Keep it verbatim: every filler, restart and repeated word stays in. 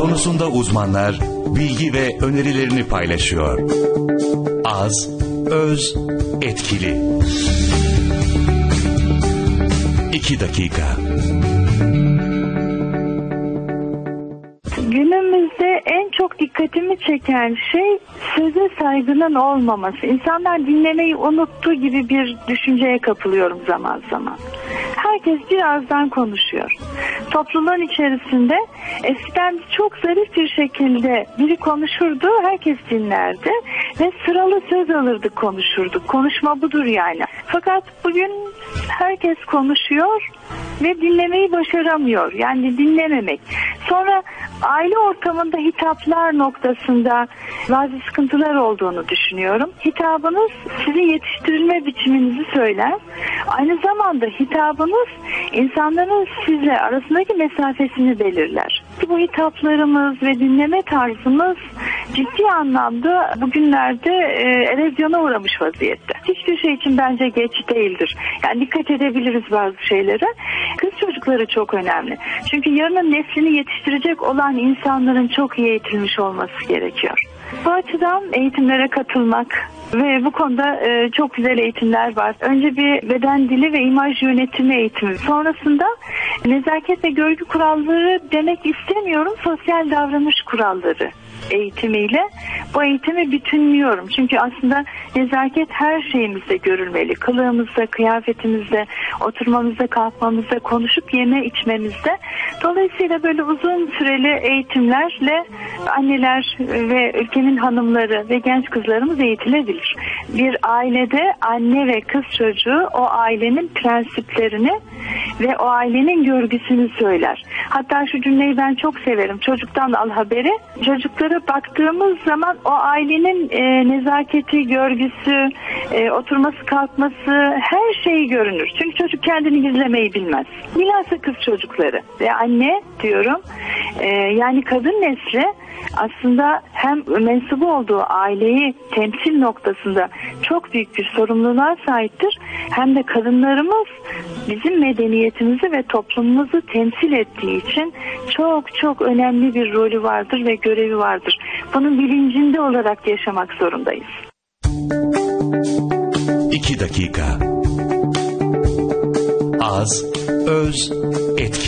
konusunda uzmanlar bilgi ve önerilerini paylaşıyor. Az, öz, etkili. İki dakika. Günümüzde en çok dikkatimi çeken şey söze saygının olmaması. İnsanlar dinlemeyi unuttuğu gibi bir düşünceye kapılıyorum zaman zaman. Herkes birazdan konuşuyor. Topluluğun içerisinde eskiden çok zarif bir şekilde biri konuşurdu, herkes dinlerdi ve sıralı söz alırdık, konuşurduk. Konuşma budur yani. Fakat bugün herkes konuşuyor ve dinlemeyi başaramıyor. Yani dinlememek. Sonra aile ortamında hitaplar noktasında bazı sıkıntılar olduğunu düşünüyorum. Hitabınız sizin yetiştirilme biçiminizi söyler. Aynı zamanda hitabınız insanların sizle arasındaki mesafesini belirler. Bu hitaplarımız ve dinleme tarzımız ciddi anlamda bugünlerde e, erozyona uğramış vaziyette. Hiçbir şey için bence geç değildir. Yani dikkat edebiliriz bazı şeylere. Kız çocukları çok önemli. Çünkü yarının neslini yetiştirecek olan insanların çok iyi eğitilmiş olması gerekiyor. Bu açıdan eğitimlere katılmak ve bu konuda e, çok güzel eğitimler var. Önce bir beden dili ve imaj yönetimi eğitimi. Sonrasında nezaket ve görgü kuralları demek istemiyorum, sosyal davranış kuralları eğitimiyle bu eğitimi bütünlüyorum. Çünkü aslında nezaket her şeyimizde görülmeli. Kılığımızda, kıyafetimizde, oturmamızda, kalkmamızda, konuşup yeme içmemizde. Dolayısıyla böyle uzun süreli eğitimlerle anneler ve ülkenin hanımları ve genç kızlarımız eğitilebilir. Bir ailede anne ve kız çocuğu o ailenin prensiplerini ve o ailenin görgüsünü söyler. Hatta şu cümleyi ben çok severim. Çocuktan al haberi. Çocuklara baktığımız zaman o ailenin e, nezaketi, görgüsü, e, oturması, kalkması, her şeyi görünür. Çünkü çocuk kendini gizlemeyi bilmez. Bilhassa kız çocukları ve anne diyorum. E, yani kadın nesli aslında hem mensubu olduğu aileyi temsil noktasında çok büyük bir sorumluluğa sahiptir. Hem de kadınlarımız bizim medeniyetimizi ve toplumumuzu temsil ettiği için çok çok önemli bir rolü vardır ve görevi vardır. Bunun bilincinde olarak yaşamak zorundayız. İki dakika. Az, öz, etkili.